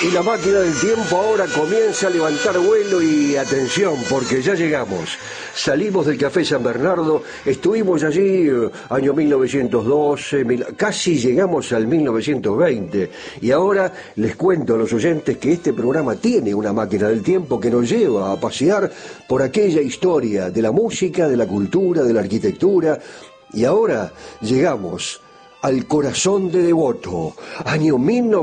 Y la máquina del tiempo ahora comienza a levantar vuelo y atención, porque ya llegamos. Salimos del Café San Bernardo, estuvimos allí año 1912, casi llegamos al 1920. Y ahora les cuento a los oyentes que este programa tiene una máquina del tiempo que nos lleva a pasear por aquella historia de la música, de la cultura, de la arquitectura. Y ahora llegamos al corazón de Devoto, año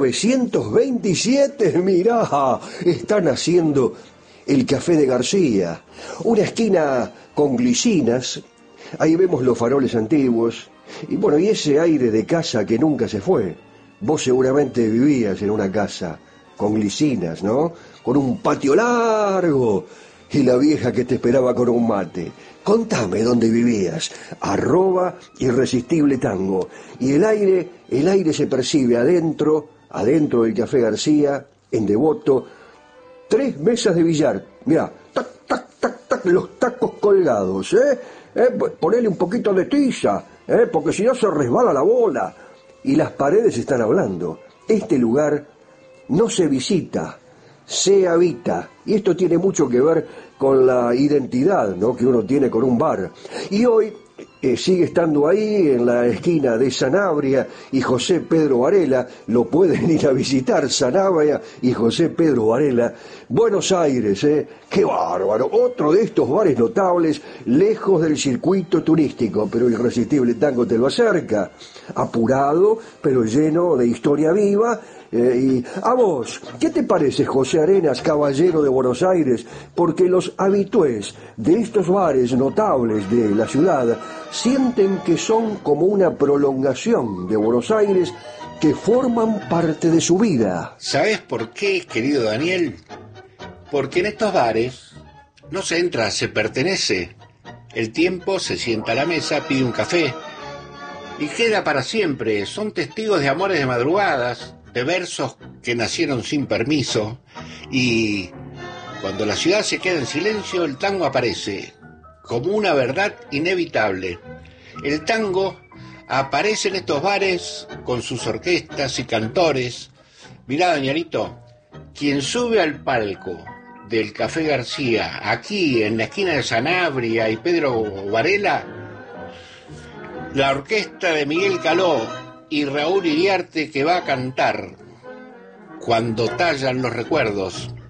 1927, mirá, están haciendo el Café de García, una esquina con glicinas, ahí vemos los faroles antiguos, y bueno, y ese aire de casa que nunca se fue. Vos seguramente vivías en una casa con glicinas, ¿no? Con un patio largo, y la vieja que te esperaba con un mate. Contame dónde vivías, @irresistible tango. Y el aire se percibe adentro del Café García, en Devoto, 3 mesas de billar. Mirá, tac, tac, tac, tac, los tacos colgados, ponele un poquito de tiza, porque si no se resbala la bola. Y las paredes están hablando. Este lugar no se visita, se habita. Y esto tiene mucho que ver con la identidad, ¿no?, que uno tiene con un bar. Y hoy sigue estando ahí en la esquina de Sanabria y José Pedro Varela. Lo pueden ir a visitar, Sanabria y José Pedro Varela. Buenos Aires, qué bárbaro. Otro de estos bares notables, lejos del circuito turístico, pero el Irresistible Tango te lo acerca. Apurado, pero lleno de historia viva. Y a vos, ¿qué te parece, José Arenas, caballero de Buenos Aires? Porque los habitués de estos bares notables de la ciudad sienten que son como una prolongación de Buenos Aires, que forman parte de su vida. ¿Sabés por qué, querido Daniel? Porque en estos bares no se entra, se pertenece. El tiempo se sienta a la mesa, pide un café y queda para siempre. Son testigos de amores de madrugadas, de versos que nacieron sin permiso, y cuando la ciudad se queda en silencio, el tango aparece como una verdad inevitable. El tango aparece en estos bares con sus orquestas y cantores. Mirá, Danielito, quien sube al palco del Café García, aquí en la esquina de Sanabria y Pedro Varela, la orquesta de Miguel Caló y Raúl Iriarte, que va a cantar Cuando tallan los recuerdos.